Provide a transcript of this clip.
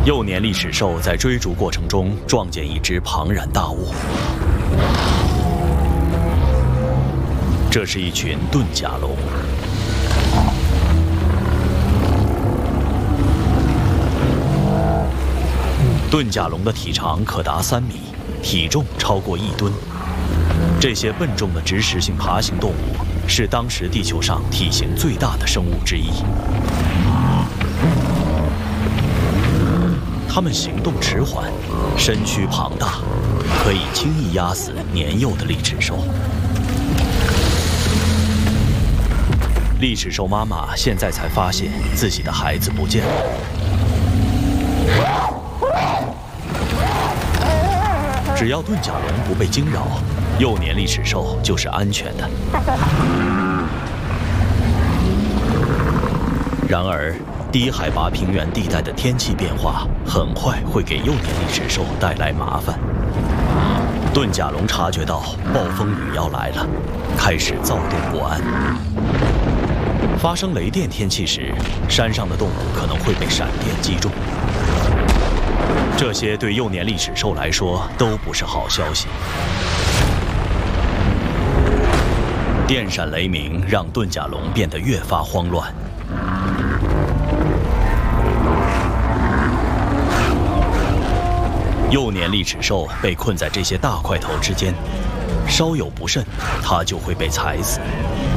幼年历史兽在追逐过程中撞见一只庞然大物，这是一群盾甲龙。盾甲龙的体长可达3米，体重超过1吨。这些笨重的植食性爬行动物是当时地球上体型最大的生物之一。它们行动迟缓，身躯庞大，可以轻易压死年幼的利齿兽。利齿兽妈妈现在才发现自己的孩子不见了。只要盾甲龙不被惊扰，幼年利齿兽就是安全的。然而，低海拔平原地带的天气变化很快会给幼年利齿兽带来麻烦。盾甲龙察觉到暴风雨要来了，开始躁动不安。发生雷电天气时，山上的动物可能会被闪电击中。这些对幼年利齿兽来说都不是好消息。电闪雷鸣让盾甲龙变得越发慌乱。幼年利齿兽被困在这些大块头之间，稍有不慎，它就会被踩死。